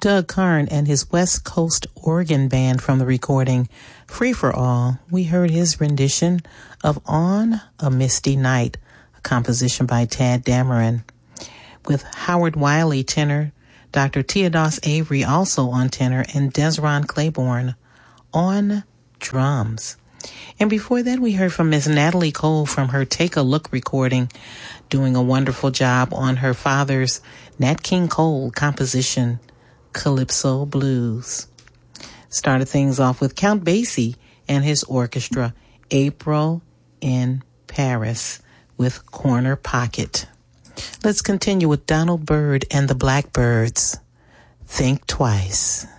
Doug Karn and his West Coast Organ Band from the recording Free for All. We heard his rendition of On a Misty Night, a composition by Tad Dameron, with Howard Wiley tenor, Dr. Theodos Avery also on tenor, and Desron Claiborne on drums. And before that, we heard from Miss Natalie Cole from her Take a Look recording, doing a wonderful job on her father's Nat King Cole composition, Calypso Blues. Started things off with Count Basie and his orchestra, April in Paris, with Corner Pocket. Let's continue with Donald Byrd and the Blackbirds, Think Twice.